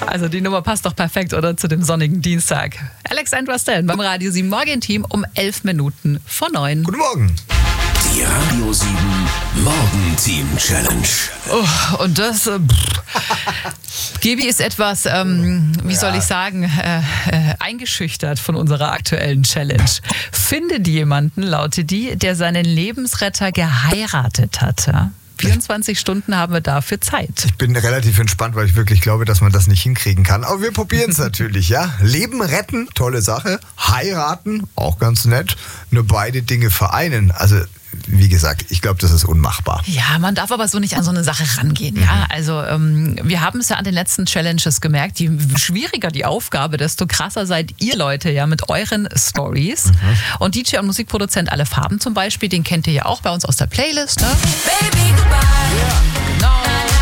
Also die Nummer passt doch perfekt, oder? Zu dem sonnigen Dienstag. Alexandra Stellen beim Radio 7 Morgenteam um 11 Minuten vor 9. Guten Morgen. Die Radio 7 Morgenteam Challenge. Oh, und das, Gebi ist etwas, wie soll ich sagen, eingeschüchtert von unserer aktuellen Challenge. Findet jemanden, lautet die, der seinen Lebensretter geheiratet hat. Ja? 24 Stunden haben wir dafür Zeit. Ich bin relativ entspannt, weil ich wirklich glaube, dass man das nicht hinkriegen kann. Aber wir probieren es natürlich, ja. Leben retten, tolle Sache. Heiraten, auch ganz nett. Nur beide Dinge vereinen. Also, wie gesagt, ich glaube, das ist unmachbar. Ja, man darf aber so nicht an so eine Sache rangehen. Ja? Also wir haben es ja an den letzten Challenges gemerkt, je schwieriger die Aufgabe, desto krasser seid ihr Leute ja mit euren Stories. Und DJ und Musikproduzent Alle Farben zum Beispiel, den kennt ihr ja auch bei uns aus der Playlist. Ne? Baby, goodbye. Ja, genau.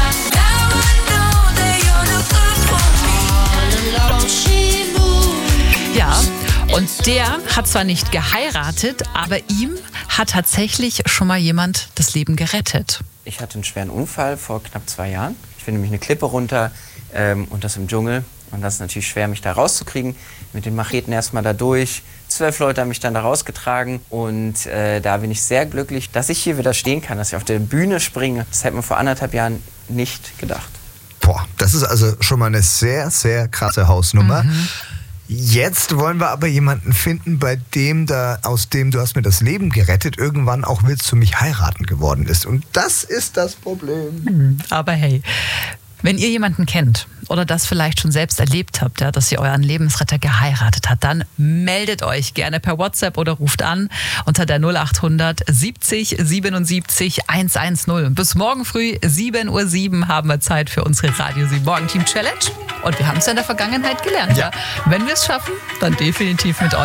Ja, und der hat zwar nicht geheiratet, aber ihm hat tatsächlich schon mal jemand das Leben gerettet. Ich hatte einen schweren Unfall vor knapp 2 Jahren. Ich bin nämlich eine Klippe runter und das im Dschungel. Und das ist natürlich schwer, mich da rauszukriegen. Mit den Macheten erstmal da durch. 12 Leute haben mich dann da rausgetragen. Und da bin ich sehr glücklich, dass ich hier wieder stehen kann, dass ich auf der Bühne springe. Das hätte man vor 1,5 Jahren nicht gedacht. Boah, das ist also schon mal eine sehr, sehr krasse Hausnummer. Jetzt wollen wir aber jemanden finden, aus dem du hast mir das Leben gerettet, irgendwann auch willst du mich heiraten geworden ist. Und das ist das Problem. Aber hey, wenn ihr jemanden kennt oder das vielleicht schon selbst erlebt habt, ja, dass ihr euren Lebensretter geheiratet habt, dann meldet euch gerne per WhatsApp oder ruft an unter der 0800 70 77 110. Bis morgen früh 7:07 Uhr haben wir Zeit für unsere Radio 7 Morgenteam Challenge. Und wir haben es ja in der Vergangenheit gelernt. Ja. Wenn wir es schaffen, dann definitiv mit euch.